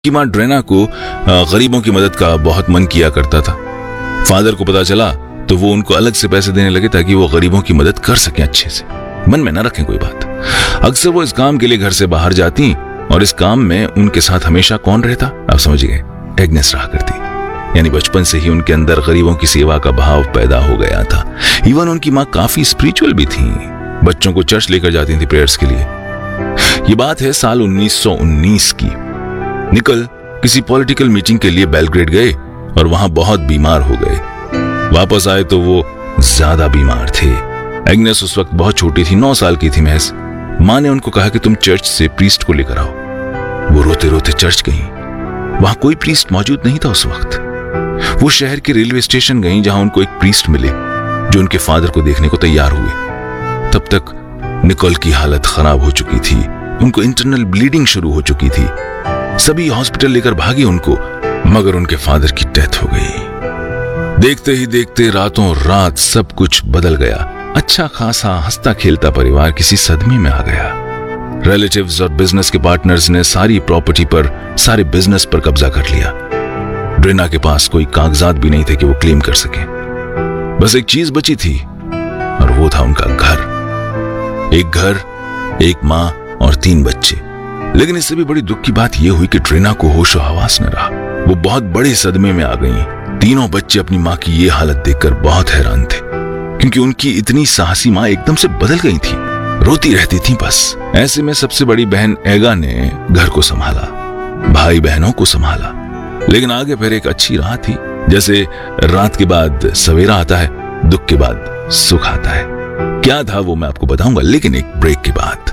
की माँ ड्रेना को गरीबों की मदद का बहुत मन किया करता था। फादर को पता चला तो वो उनको अलग से पैसे देने लगे ताकि वो गरीबों की मदद कर सकें अच्छे से, मन में ना रखें कोई बात। अक्सर वो इस काम के लिए घर से बाहर जाती और इस काम में उनके साथ हमेशा कौन रहता, आप समझ गए, एग्नेस रहा करती। यानी बचपन से ही उनके अंदर गरीबों की सेवा का भाव पैदा हो गया था। इवन उनकी माँ काफी स्पिरिचुअल भी थी, बच्चों को चर्च लेकर जाती थी प्रेयर्स के लिए। ये बात है साल 1919 की। निकल किसी पॉलिटिकल मीटिंग के लिए बेलग्रेड गए और वहां बहुत बीमार हो गए। वापस आए तो वो ज्यादा बीमार थे। एग्नेस उस वक्त बहुत छोटी थी, 9 साल की थी महज। माँ ने उनको कहा कि तुम चर्च से प्रीस्ट को लेकर आओ। वो रोते रोते चर्च गई। वहां कोई प्रीस्ट मौजूद नहीं था उस वक्त। वो शहर के रेलवे स्टेशन गई जहां उनको एक प्रीस्ट मिले जो उनके फादर को देखने को तैयार हुए। तब तक निकोल की हालत खराब हो चुकी थी, उनको इंटरनल ब्लीडिंग शुरू हो चुकी थी। सभी हॉस्पिटल लेकर भागे उनको, मगर उनके फादर की डेथ हो गई। देखते ही देखते रातों रात सब कुछ बदल गया। अच्छा खासा हंसता खेलता परिवार किसी सदमे में आ गया। रिलेटिव्स और बिजनेस के पार्टनर्स ने सारी प्रॉपर्टी पर, सारे बिजनेस पर कब्जा कर लिया। ड्रेना के पास कोई कागजात भी नहीं थे कि वो क्लेम कर सके। बस एक चीज बची थी और वो था उनका घर। एक घर, एक माँ और 3 बच्चे। लेकिन इससे भी बड़ी दुख की बात यह हुई कि ड्रेना को होशो हवास न रहा। वो बहुत बड़े सदमे में आ गई। तीनों बच्चे अपनी माँ की ये हालत देखकर बहुत हैरान थे, क्योंकि उनकी इतनी साहसी माँ एकदम से बदल गई थी, रोती रहती थी बस। ऐसे में सबसे बड़ी बहन एगा ने घर को संभाला, भाई बहनों को संभाला। लेकिन आगे फिर एक अच्छी राह थी। जैसे रात के बाद सवेरा आता है, दुख के बाद सुख आता है। क्या था वो मैं आपको बताऊंगा, लेकिन एक ब्रेक के बाद।